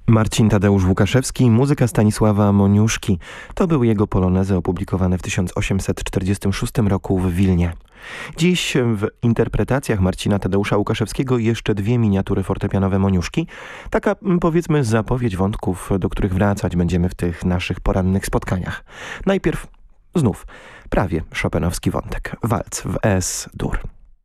Marcin Tadeusz Łukaszewski, muzyka Stanisława Moniuszki. To były jego polonezy opublikowane w 1846 roku w Wilnie. Dziś w interpretacjach Marcina Tadeusza Łukaszewskiego jeszcze dwie miniatury fortepianowe Moniuszki. Taka, powiedzmy, zapowiedź wątków, do których wracać będziemy w tych naszych porannych spotkaniach. Najpierw znów prawie chopinowski wątek. Walc w Es-dur.